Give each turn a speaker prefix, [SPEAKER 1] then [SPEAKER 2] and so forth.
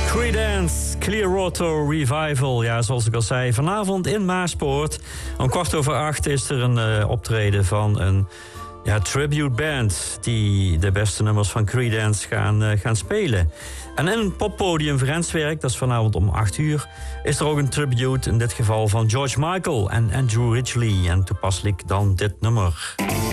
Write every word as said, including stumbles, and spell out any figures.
[SPEAKER 1] Creedence Clearwater Revival. Ja, zoals ik al zei, vanavond in Maaspoort. Om kwart over acht is er een uh, optreden van een ja, tribute band die de beste nummers van Creedence gaan, uh, gaan spelen. En in het poppodium Vrenswerk, dat is vanavond om acht uur... is er ook een tribute, in dit geval van George Michael en Andrew Ridgeley. En toepasselijk dan dit nummer.